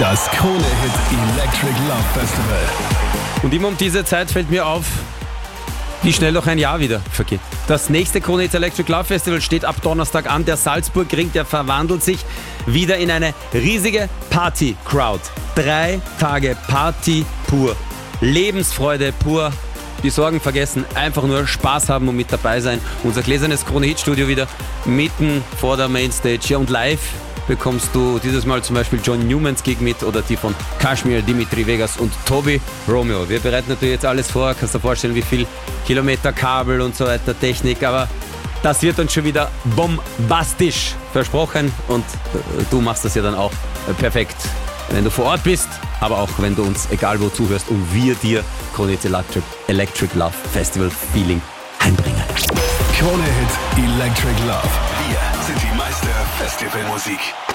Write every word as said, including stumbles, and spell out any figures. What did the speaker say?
Das Krone-Hit Electric Love Festival. Und immer um diese Zeit fällt mir auf, wie schnell noch ein Jahr wieder vergeht. Das nächste Krone-Hit Electric Love Festival steht ab Donnerstag an. Der Salzburg-Ring, der verwandelt sich wieder in eine riesige Party-Crowd. Drei Tage Party pur. Lebensfreude pur. Die Sorgen vergessen, einfach nur Spaß haben und mit dabei sein. Unser gläsernes Krone-Hit-Studio wieder mitten vor der Mainstage. Ja, und live bekommst du dieses Mal zum Beispiel John Newmans Gig mit oder die von Kashmir, Dimitri Vegas und Toby Romeo. Wir bereiten natürlich jetzt alles vor. Kannst dir vorstellen, wie viel Kilometer Kabel und so weiter, Technik, aber das wird uns schon wieder bombastisch versprochen und du machst das ja dann auch perfekt, wenn du vor Ort bist, aber auch wenn du uns, egal wo, zuhörst und wir dir Krone-Hit Electric, Electric Love Festival Feeling einbringen. Krone-Hit Electric Love. Wir sind die Meister Festivalmusik.